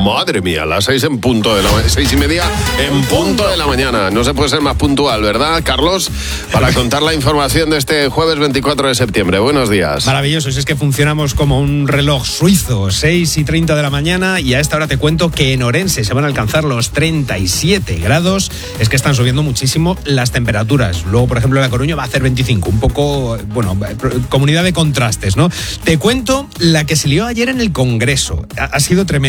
Madre mía, las 6 en punto de la 6:30 en punto de la mañana. No se puede ser más puntual, ¿verdad, Carlos? Para contar la información de este jueves 24 de septiembre. Buenos días. Maravilloso, es que funcionamos como un reloj suizo. 6:30 de la mañana y a esta hora te cuento que en Orense se van a alcanzar los 37 grados. Es que están subiendo muchísimo las temperaturas. Luego, por ejemplo, en La Coruña va a hacer 25. Un poco, comunidad de contrastes, ¿no? Te cuento la que se lió ayer en el Congreso. Ha sido tremendo.